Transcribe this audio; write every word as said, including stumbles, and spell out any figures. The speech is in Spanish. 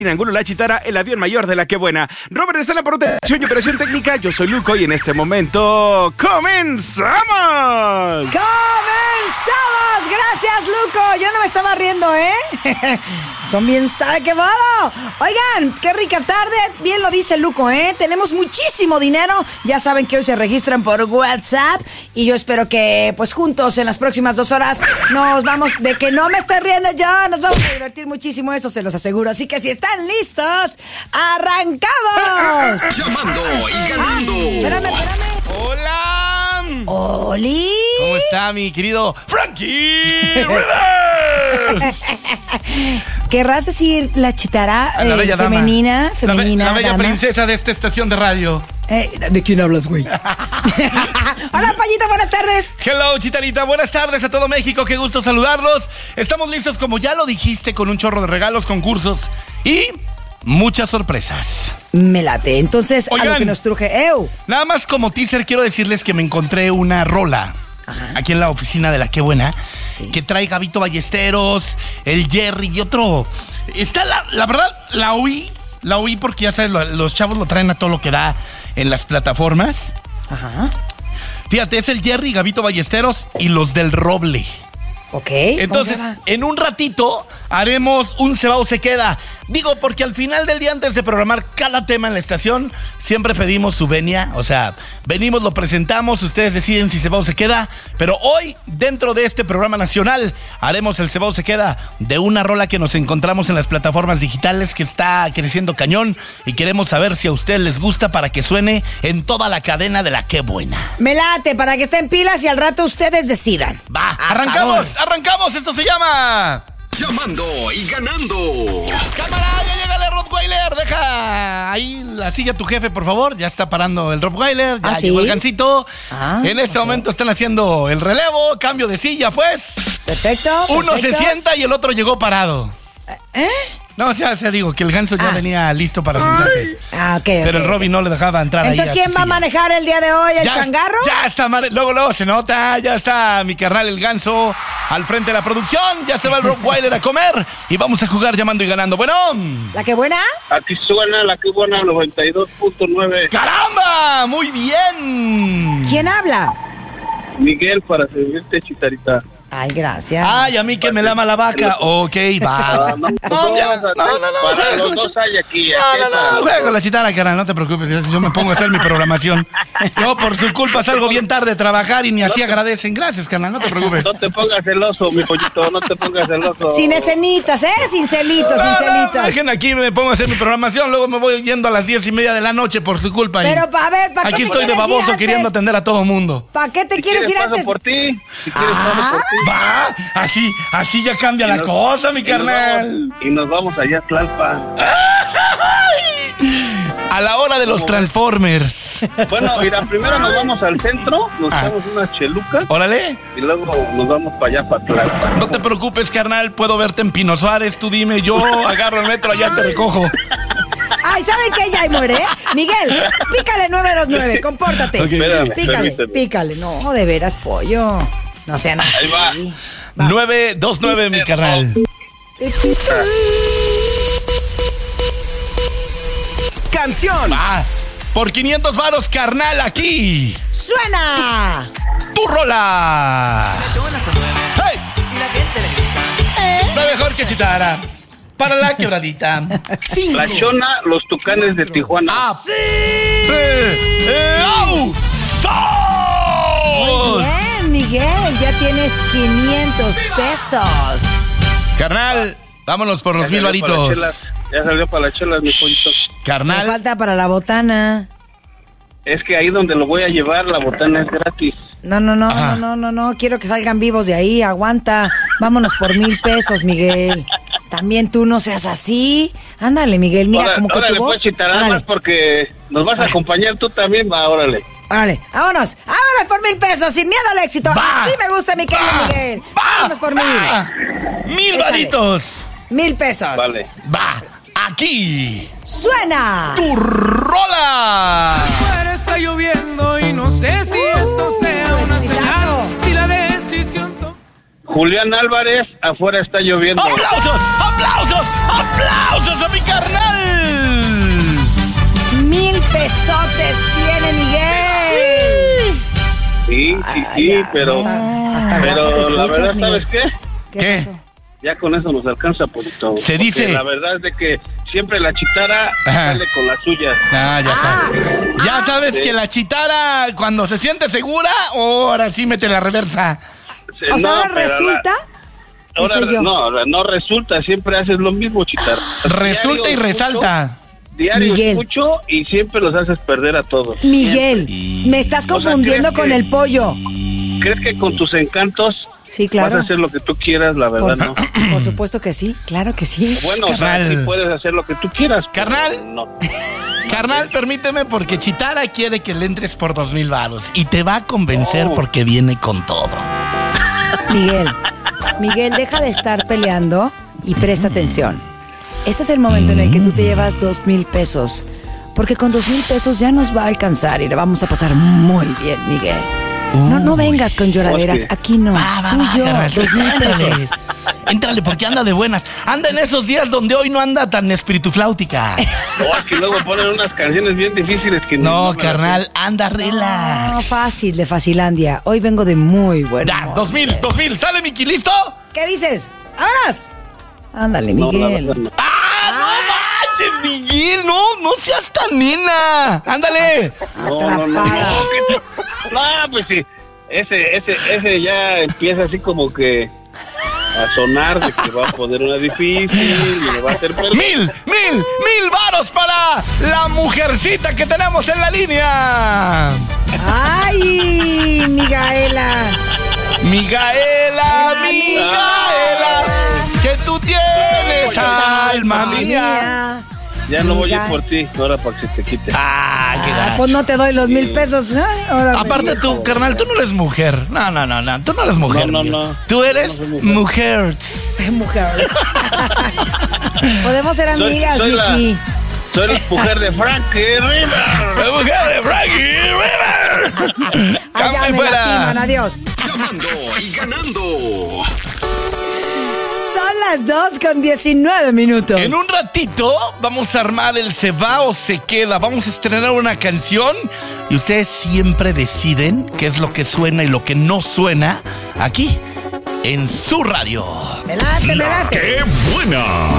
En Angulo La Chitara, el avión mayor de la que buena. Robert está en la protección y operación técnica. Yo soy Luco y en este momento ¡comenzamos! ¡Comenzamos! Gracias, Luco. Yo no me estaba riendo, ¿eh? Son bien sabe qué modo. Oigan, qué rica tarde. Bien lo dice Luco, ¿eh? Tenemos muchísimo dinero. Ya saben que hoy se registran por WhatsApp. Y yo espero que, pues, juntos en las próximas dos horas nos vamos... De que no me estoy riendo yo. Nos vamos a divertir muchísimo, eso se los aseguro. Así que si están listos, ¡arrancamos! Llamando y ganando. Ah, espérame, espérame. ¡Hola! ¡Oli! ¿Cómo está mi querido Frankie? ¿Querrás decir la chitara la bella eh, femenina? dama. femenina La, be- la bella dama? princesa de esta estación de radio. Eh, ¿De quién hablas, güey? Hola, Payito, buenas tardes. Hello, Chitarita, buenas tardes a todo México, qué gusto saludarlos. Estamos listos, como ya lo dijiste, con un chorro de regalos, concursos y muchas sorpresas. Me late, entonces, a lo Oigan. que nos truje. ¡Ew! Nada más como teaser quiero decirles que me encontré una rola. Ajá. Aquí en la oficina de la Qué Buena, Sí. que trae Gabito Ballesteros, el Jerry y otro. Está la, la verdad, la oí, la oí porque ya sabes, lo- los chavos lo traen a todo lo que da en las plataformas. Ajá. Fíjate, es el Jerry, Gabito Ballesteros y los del Roble. Ok. Entonces, ¿cómo se llama? en un ratito haremos un Se va o se queda. Digo, porque al final del día, antes de programar cada tema en la estación, siempre pedimos su venia. O sea, venimos, lo presentamos, ustedes deciden si se va o se queda. Pero hoy, dentro de este programa nacional, haremos el Se va o se queda de una rola que nos encontramos en las plataformas digitales, que está creciendo cañón. Y queremos saber si a ustedes les gusta para que suene en toda la cadena de la Qué Buena. Me late, para que estén pilas y al rato ustedes decidan. Va, A arrancamos, favor. arrancamos. Esto se llama... Llamando y ganando. ¡Cámara! ¡Ya llega el Rottweiler! Deja ahí la silla a tu jefe, por favor. Ya está parando el Rottweiler. Ya ¿Ah, sí? llegó el gancito. Ah, en este ok. momento están haciendo el relevo. Cambio de silla, pues. Perfecto. Uno se perfecto. sienta y el otro llegó parado. ¿Eh? No, o sea, o sea, digo que el ganso ya Ah. venía listo para sentarse. Ah, ok. Pero ok, el Robby ok. no le dejaba entrar ahí. Entonces, a ¿quién su va a silla. manejar el día de hoy? ¿El Ya- changarro? Ya está, mane- luego, luego se nota, ya está mi carnal el ganso al frente de la producción, ya se va el Rottweiler a comer y vamos a jugar llamando y ganando. Bueno, ¿La que buena? Aquí suena la que buena noventa y dos punto nueve. ¡caramba! ¡Muy bien! ¿Quién habla? Miguel, para servirte, Chitarita. Ay, gracias. Ay, a mí que me lama la vaca. Ok, va. Ah, no, No, ya, no, no, no, para juega los con la dos hay aquí. No, aquí no, para no, los juega dos. con la chitara, carnal, no te preocupes. Yo me pongo a hacer mi programación. Yo por su culpa salgo bien tarde a trabajar y ni así agradecen. Gracias, carnal, no te preocupes. No te pongas celoso, mi pollito, no te pongas celoso. Sin escenitas, ¿eh? Sin celitos, sin No, no, celitos. dejen aquí, me pongo a hacer mi programación, luego me voy yendo a las diez y media de la noche por su culpa. y Pero, pa- a ver, ¿para qué aquí te estoy de quieres ir baboso antes? queriendo atender a todo mundo. ¿Para qué te Si quieres ir paso antes? por ti. Si quieres, Ah. paso por ti. Va, así, así ya cambia la nos- cosa, mi y nos carnal. vamos- Y nos vamos allá a Tlalpan. A la hora de los Transformers. Bueno, mira, primero nos vamos al centro, nos Ah. damos unas chelucas Órale. y luego nos vamos para allá, para Tlalpan. No te preocupes, carnal, puedo verte en Pino Suárez, tú dime, yo agarro el metro, allá te recojo. Ay, ¿saben qué? Ya muere, ¿eh? Miguel, pícale nueve dos nueve, compórtate. Ok. Espérame, Pícale, permíteme. pícale. No, de veras, pollo. No sean así. Ahí va. Vas. nueve dos nueve, mi carnal. ¡Canción! Va, por quinientos varos, carnal, aquí. ¡Suena! Tu rola. ¡Hey! No mejor que chitara. Para la quebradita. La Chona, los Tucanes de Tijuana. ¡Ah! ¡Sí! ¡Eh! eh, ¡Au! ¡Sos! Bien, Miguel, ya tienes quinientos pesos. Carnal, vámonos por los Ya mil salió para las varitos. chelas, Ya salió para las chelas, mi pollito. Me Carnal, falta para la botana. Es que ahí donde lo voy a llevar, la botana es gratis. No, no, no, Ajá. no, no, no, no. Quiero que salgan vivos de ahí. Aguanta. Vámonos por mil pesos, Miguel. También tú no seas así. Ándale, Miguel. Mira, Órale, como que órale, tu pues, voz. Chita, nada Órale, más porque nos vas a acompañar tú también, va, órale. órale. Vámonos. Vámonos por mil pesos. Sin miedo al éxito. Va. Así me gusta, mi querido Va. Miguel. Va. Vámonos por mil. Va. Mil Échale. varitos. Mil pesos. Vale. Va, aquí. Suena. Tu rola. Afuera está lloviendo y no sé si esto sea una exitazo. señal. Si la decisión to- Julián Álvarez, afuera está lloviendo. ¡Aplausos! ¡Aplausos! ¡Aplausos a mi carnal! Sí, sí, ya, pero, hasta, hasta pero guapo te la escuchas, verdad, Miguel. ¿sabes qué? ¿Qué, ¿Qué? pasó? Ya con eso nos alcanza, Polito. Se Porque dice- La verdad es de que siempre la chitara Ajá. sale con la suya. Ah, ya sabes. Ya sabes sí. que la chitara, cuando se siente segura, ahora sí mete la reversa. O sea, ahora pero la- resulta que ahora, soy yo. no, ahora no resulta, siempre haces lo mismo, chitara. Resulta y Diario resalta. escucho- Diario Miguel. escucho y siempre los haces perder a todos. Miguel, me estás O sea, confundiendo ¿crees con que- el pollo. ¿Crees que con tus encantos Sí, vas claro. a hacer lo que tú quieras? La verdad, Por, no. por supuesto que sí, claro que sí. Bueno, o sea, Carnal. sí puedes hacer lo que tú quieras. pero Carnal. No. Carnal, permíteme porque Chitara quiere que le entres por dos mil varos y te va a convencer Oh. porque viene con todo. Miguel, Miguel, deja de estar peleando y presta atención. Este es el momento en el que tú te llevas dos mil pesos. Porque con dos mil pesos ya nos va a alcanzar y le vamos a pasar muy bien, Miguel. No, no vengas con lloraderas, Porque- aquí no. Va, va, Tú va, y yo, carnal, dos mil éntrale. pesos. Éntrale porque anda de buenas. Anda en esos días donde hoy no anda tan espiritufláutica. O es que luego ponen unas canciones bien difíciles que No, me las carnal, anda relax. No, fácil, de Facilandia. Hoy vengo de muy buen Ya, humor, dos mil, Miguel. dos mil. ¿Sale, Miki? ¿Listo? ¿Qué dices? ¡Vámonos! Ándale, sé. No, la Miguel. verdad, no. ¡Ah, no manches, Miguel! No, no seas tan nena. Ándale. No, no, no, Atrapada. no, ¿qué te- no, pues sí, ese, ese, ese ya empieza así como que a sonar de que va a poner una difícil y le va a hacer perder. Mil, mil, mil varos para la mujercita que tenemos en la línea. ¡Ay, Migaela! Migaela, Migaela. Migaela, que tú tienes alma mía. Ya no voy a Miguel. ir por ti, ahora para que se te quite. Ah, qué Ah, gacho. pues no te doy los mil pesos. Ay, ahora me- Aparte tú, carnal, tú no eres mujer. No, no, no, no. Tú no eres mujer. No, no, Miguel. no. Tú eres No soy mujer. Mujer. Podemos ser Soy- amigas, soy la- Miki. Soy la mujer de Frankie River. La mujer de Frankie River. Allá Cambio me fuera. lastiman, adiós. Llamando y ganando. Son las dos con diecinueve minutos. En un ratito vamos a armar el Se va o se queda. Vamos a estrenar una canción y ustedes siempre deciden qué es lo que suena y lo que no suena aquí en su radio. Me late, me late. ¡Qué buena!